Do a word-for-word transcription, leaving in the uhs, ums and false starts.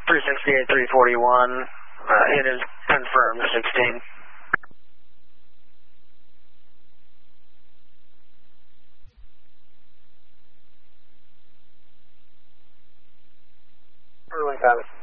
three sixty-eight, three forty-one, uh, it is confirmed, sixteen. Everyone got it.